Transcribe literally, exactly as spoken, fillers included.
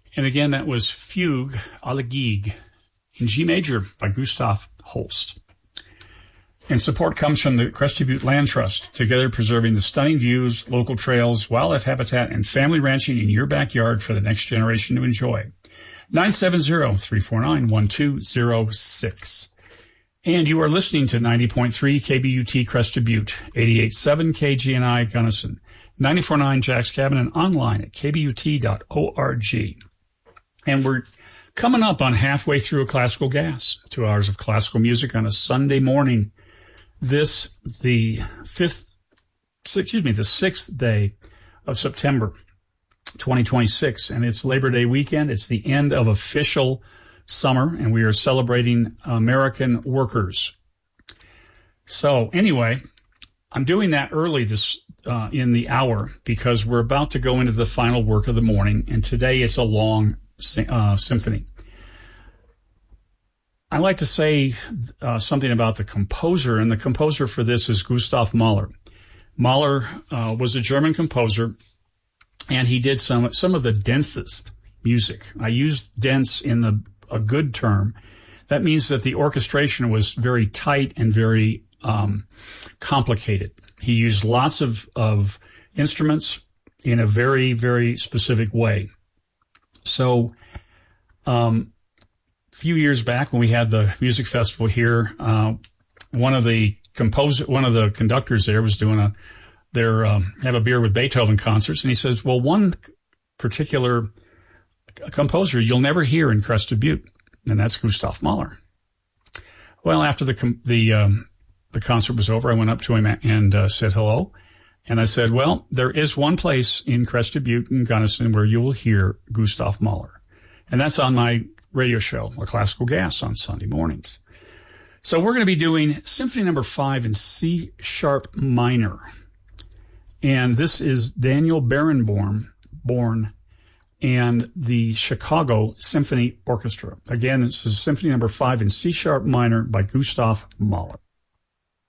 And again, that was Fugue à la Gigue in G major by Gustav Holst. And support comes from the Crested Butte Land Trust, together preserving the stunning views, local trails, wildlife habitat, and family ranching in your backyard for the next generation to enjoy. nine seven zero, three four nine, one two zero six. And you are listening to ninety point three K B U T Crested Butte, eighty-eight point seven K G N I Gunnison, ninety-four point nine Jack's Cabin, and online at k b u t dot org. And we're coming up on halfway through a Classical Gas, two hours of classical music on a Sunday morning. This, the fifth, excuse me, the sixth day of September, twenty twenty-six, and it's Labor Day weekend. It's the end of official summer, and we are celebrating American workers. So anyway, I'm doing that early this uh, in the hour because we're about to go into the final work of the morning, and today it's a long uh, symphony. I like to say uh, something about the composer, and the composer for this is Gustav Mahler. Mahler uh, was a German composer, and he did some some of the densest music. I use dense in the a good term. That means that the orchestration was very tight and very um, complicated. He used lots of, of instruments in a very, very specific way. So, um, a few years back when we had the music festival here, uh, one of the composer, one of the conductors there was doing a, their, um, have a beer with Beethoven concerts. And he says, well, one particular composer you'll never hear in Crested Butte, and that's Gustav Mahler. Well, after the, the, um, the concert was over, I went up to him and uh, said hello. And I said, well, there is one place in Crested Butte and Gunnison where you will hear Gustav Mahler. And that's on my radio show, A Classical Gas, on Sunday mornings. So we're going to be doing Symphony Number Five in C sharp minor. And this is Daniel Barenboim, born, and the Chicago Symphony Orchestra. Again, this is Symphony Number Five in C sharp minor by Gustav Mahler.